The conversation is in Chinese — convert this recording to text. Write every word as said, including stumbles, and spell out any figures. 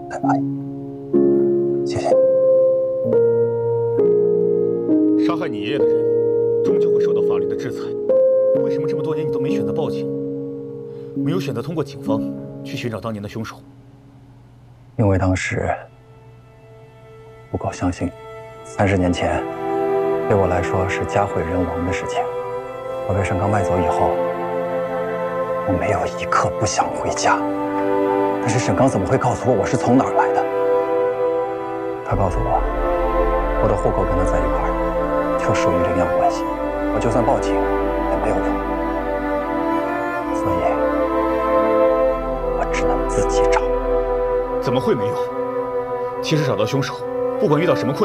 来吧，谢谢。 杀害你爷爷的人，终究会受到法律的制裁。为什么这么多年你都没选择报警，没有选择通过警方去寻找当年的凶手？ 因为当时不够相信，三十年前对我来说是家毁人亡的事情。我被沈刚卖走以后，我没有一刻不想回家。但是沈刚怎么会告诉我我是从哪儿来的？他告诉我，我的户口跟他在一块儿，就属于领养关系。我就算报警也没有用，所以我只能自己找。 怎么会没用？其实找到凶手，不管遇到什么困难。